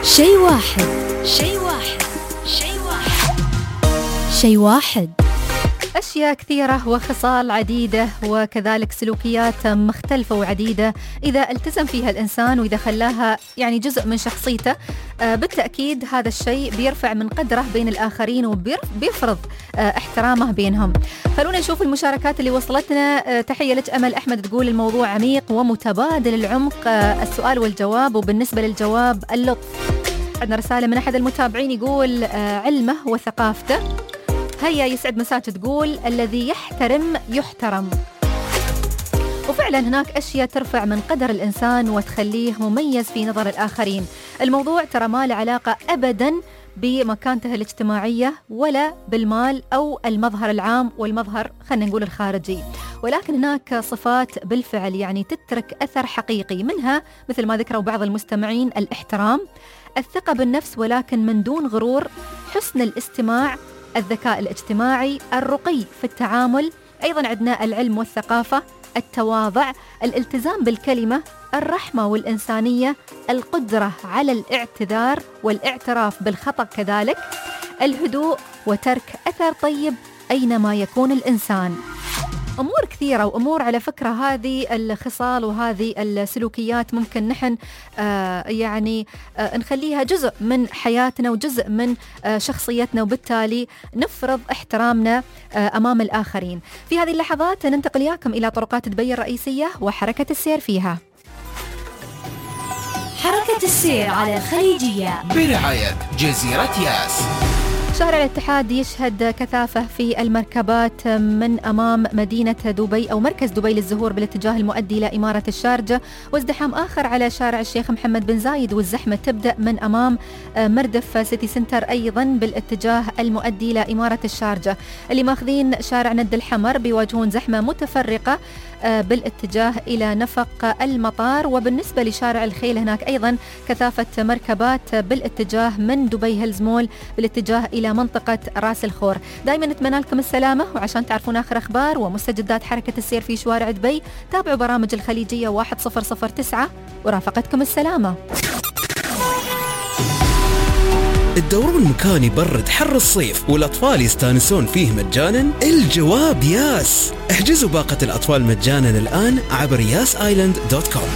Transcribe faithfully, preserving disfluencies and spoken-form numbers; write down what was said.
شيء واحد شيء واحد شيء واحد شيء واحد أشياء كثيرة وخصال عديدة وكذلك سلوكيات مختلفة وعديدة إذا التزم فيها الإنسان وإذا خلاها يعني جزء من شخصيته آه بالتأكيد هذا الشيء بيرفع من قدره بين الآخرين وبيفرض آه احترامه بينهم. خلونا نشوف المشاركات اللي وصلتنا. آه تحية لك أمل أحمد تقول الموضوع عميق ومتبادل العمق، آه السؤال والجواب، وبالنسبة للجواب اللطف. عندنا رسالة من أحد المتابعين يقول آه علمه وثقافته. هيا يسعد مساك تقول الذي يحترم يحترم. وفعلا هناك أشياء ترفع من قدر الإنسان وتخليه مميز في نظر الآخرين. الموضوع ترى ما له علاقة أبدا بمكانته الاجتماعية ولا بالمال أو المظهر العام والمظهر خلينا نقول الخارجي، ولكن هناك صفات بالفعل يعني تترك أثر حقيقي، منها مثل ما ذكروا بعض المستمعين الاحترام، الثقة بالنفس ولكن من دون غرور، حسن الاستماع، الذكاء الاجتماعي، الرقي في التعامل، أيضا عندنا العلم والثقافة، التواضع، الالتزام بالكلمة، الرحمة والإنسانية، القدرة على الاعتذار والاعتراف بالخطأ كذلك، الهدوء وترك أثر طيب أينما يكون الإنسان. أمور كثيرة وأمور على فكرة هذه الخصال وهذه السلوكيات ممكن نحن آه يعني آه نخليها جزء من حياتنا وجزء من آه شخصيتنا، وبالتالي نفرض احترامنا آه أمام الآخرين. في هذه اللحظات ننتقل إياكم إلى طرقات دبي الرئيسية وحركة السير فيها. حركة السير على الخليجية برعاية جزيرة ياس. شارع الاتحاد يشهد كثافة في المركبات من أمام مدينة دبي أو مركز دبي للزهور بالاتجاه المؤدي إلى إمارة الشارجة، وازدحام آخر على شارع الشيخ محمد بن زايد، والزحمة تبدأ من أمام مردف سيتي سنتر أيضا بالاتجاه المؤدي إلى إمارة الشارجة. اللي ماخذين شارع ند الحمر بيواجهون زحمة متفرقة بالاتجاه إلى نفق المطار. وبالنسبة لشارع الخيل هناك أيضا كثافة مركبات بالاتجاه من دبي هيلز مول بالاتجاه إلى منطقة راس الخور. دائما نتمنى لكم السلامة، وعشان تعرفون آخر أخبار ومستجدات حركة السير في شوارع دبي تابعوا برامج الخليجية واحد صفر صفر تسعة ورافقتكم السلامة. الدورون المكان يبرد حر الصيف والأطفال يستانسون فيه مجانا؟ الجواب ياس. احجزوا باقة الأطفال مجانا الآن عبر ياس آيلاند دوت كوم.